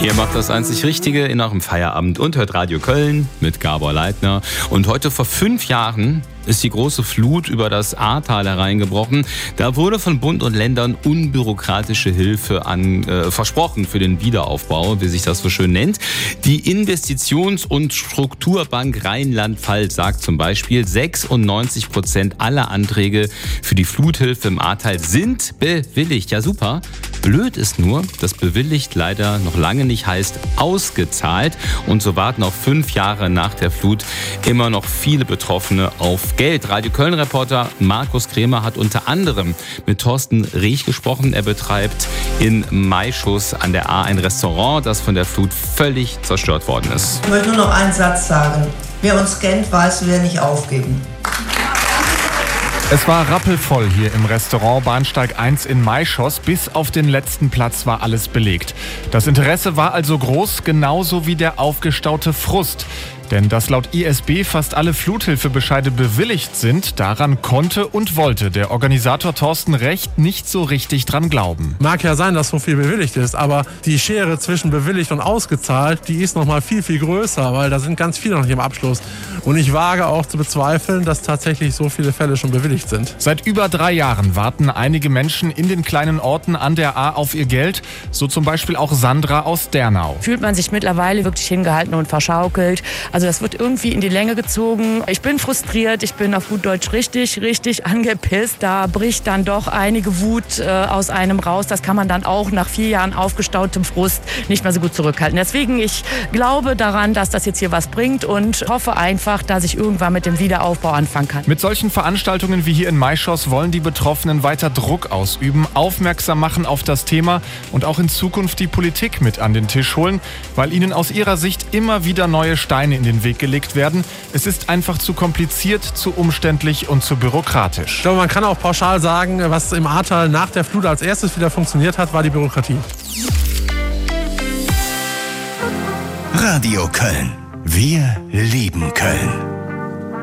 Ihr macht das einzig Richtige in eurem Feierabend und hört Radio Köln mit Gabor Leitner. Und heute vor 5 Jahren ist die große Flut über das Ahrtal hereingebrochen. Da wurde von Bund und Ländern unbürokratische Hilfe versprochen für den Wiederaufbau, wie sich das so schön nennt. Die Investitions- und Strukturbank Rheinland-Pfalz sagt zum Beispiel, 96% aller Anträge für die Fluthilfe im Ahrtal sind bewilligt. Ja, super. Blöd ist nur, dass bewilligt leider noch lange nicht heißt ausgezahlt. Und so warten auch 5 Jahre nach der Flut immer noch viele Betroffene auf Geld. Radio Köln-Reporter Markus Kremer hat unter anderem mit Thorsten Riech gesprochen. Er betreibt in Maischuss an der Ahr ein Restaurant, das von der Flut völlig zerstört worden ist. Ich möchte nur noch einen Satz sagen. Wer uns kennt, weiß, wir nicht aufgeben. Es war rappelvoll hier im Restaurant Bahnsteig 1 in Maischoss. Bis auf den letzten Platz war alles belegt. Das Interesse war also groß, genauso wie der aufgestaute Frust. Denn dass laut ISB fast alle Fluthilfebescheide bewilligt sind, daran konnte und wollte der Organisator Thorsten Recht nicht so richtig dran glauben. Mag ja sein, dass so viel bewilligt ist, aber die Schere zwischen bewilligt und ausgezahlt, die ist noch mal viel, viel größer, weil da sind ganz viele noch nicht im Abschluss. Und ich wage auch zu bezweifeln, dass tatsächlich so viele Fälle schon bewilligt sind. Seit über 3 Jahren warten einige Menschen in den kleinen Orten an der Ahr auf ihr Geld, so zum Beispiel auch Sandra aus Dernau. Fühlt man sich mittlerweile wirklich hingehalten und verschaukelt. Also das wird irgendwie in die Länge gezogen. Ich bin frustriert, ich bin auf gut Deutsch richtig angepisst. Da bricht dann doch einige Wut aus einem raus. Das kann man dann auch nach 4 Jahren aufgestautem Frust nicht mehr so gut zurückhalten. Deswegen, ich glaube daran, dass das jetzt hier was bringt und hoffe einfach, dass ich irgendwann mit dem Wiederaufbau anfangen kann. Mit solchen Veranstaltungen wie hier in Maischoss wollen die Betroffenen weiter Druck ausüben, aufmerksam machen auf das Thema und auch in Zukunft die Politik mit an den Tisch holen, weil ihnen aus ihrer Sicht immer wieder neue Steine in den Weg gelegt werden. Es ist einfach zu kompliziert, zu umständlich und zu bürokratisch. Ich glaube, man kann auch pauschal sagen, was im Ahrtal nach der Flut als erstes wieder funktioniert hat, war die Bürokratie. Radio Köln. Wir lieben Köln.